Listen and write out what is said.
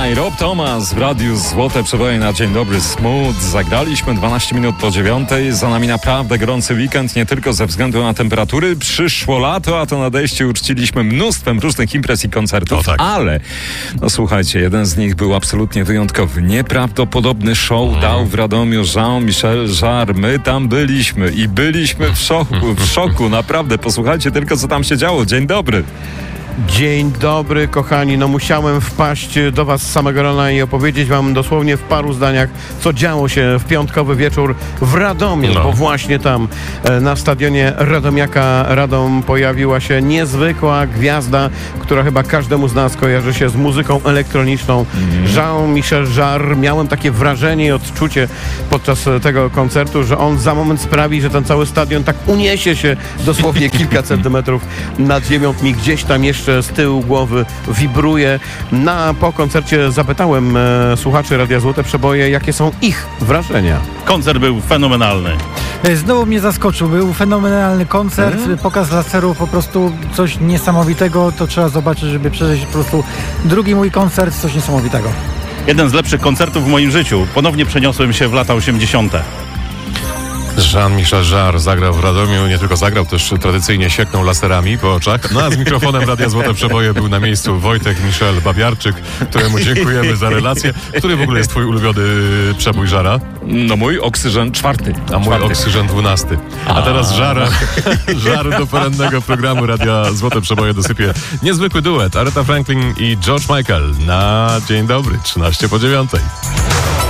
i Rob Thomas w Radiu Złote Przeboje na Dzień Dobry Smooth. Zagraliśmy 12 minut po 9. Za nami naprawdę gorący weekend, nie tylko ze względu na temperatury. Przyszło lato, a to nadejście uczciliśmy mnóstwem różnych imprez i koncertów. Tak. Ale, no słuchajcie, jeden z nich był absolutnie wyjątkowy. Nieprawdopodobny show dał w Radomiu Jean-Michel Jarre. My tam byliśmy i byliśmy w szoku. Naprawdę, posłuchajcie tylko, co tam się działo. Dzień dobry. Dzień dobry, kochani. No musiałem wpaść do was z samego rana i opowiedzieć wam dosłownie w paru zdaniach, co działo się w piątkowy wieczór w Radomiu, bo właśnie tam na stadionie Radomiaka Radom pojawiła się niezwykła gwiazda, która chyba każdemu z nas kojarzy się z muzyką elektroniczną. Jean-Michel Jarre. Miałem takie wrażenie i odczucie podczas tego koncertu, że on za moment sprawi, że ten cały stadion tak uniesie się dosłownie kilka centymetrów nad ziemią. Mi gdzieś tam jeszcze z tyłu głowy wibruje. Po koncercie zapytałem słuchaczy Radia Złote Przeboje, jakie są ich wrażenia. Koncert był fenomenalny. Znowu mnie zaskoczył. Był fenomenalny koncert, pokaz laserów, po prostu coś niesamowitego. To trzeba zobaczyć, żeby przeżyć po prostu drugi mój koncert, coś niesamowitego. Jeden z lepszych koncertów w moim życiu. Ponownie przeniosłem się w lata 80. Jean-Michel Jarre zagrał w Radomiu, nie tylko zagrał, też tradycyjnie sieknął laserami po oczach. No a z mikrofonem Radia Złote Przeboje był na miejscu Wojtek Michel Babiarczyk, któremu dziękujemy za relację. Który w ogóle jest twój ulubiony przebój Jarra? No mój Oksygen 4. A mój Oksygen 12. A teraz Jarre do porannego programu Radia Złote Przeboje dosypie niezwykły duet Aretha Franklin i George Michael na Dzień Dobry, 13 po 9.